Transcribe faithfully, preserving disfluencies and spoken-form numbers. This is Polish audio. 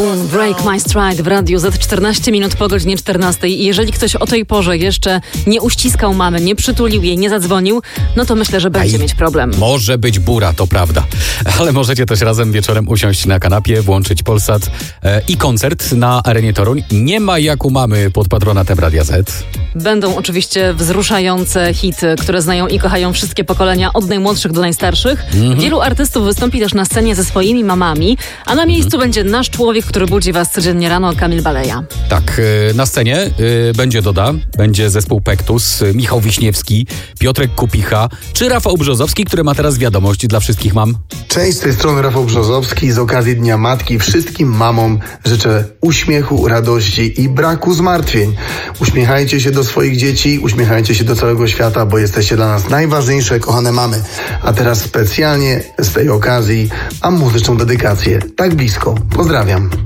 Boom, Break My Stride w Radiu Z, czternaście minut po godzinie czternastej. I jeżeli ktoś o tej porze jeszcze nie uściskał mamy, nie przytulił jej, nie zadzwonił, no to myślę, że będzie Aj, mieć problem. Może być bura, to prawda. Ale możecie też razem wieczorem usiąść na kanapie, włączyć Polsat e, i koncert na Arenie Toruń. Nie ma jak u mamy pod patronatem Radia Z. Będą oczywiście wzruszające hity, które znają i kochają wszystkie pokolenia, od najmłodszych do najstarszych. Mm-hmm. Wielu artystów wystąpi też na scenie ze swoimi mamami, a na miejscu mm-hmm. będzie nasz człowiek, który budzi was codziennie rano, Kamil Baleja. Tak, na scenie będzie Doda, będzie zespół Pektus, Michał Wiśniewski, Piotrek Kupicha, czy Rafał Brzozowski, który ma teraz wiadomość dla wszystkich mam. Cześć, z tej strony Rafał Brzozowski. Z okazji Dnia Matki wszystkim mamom życzę uśmiechu, radości i braku zmartwień. Uśmiechajcie się do swoich dzieci, uśmiechajcie się do całego świata, bo jesteście dla nas najważniejsze, kochane mamy. A teraz specjalnie z tej okazji mam muzyczną dedykację. Tak blisko. Pozdrawiam.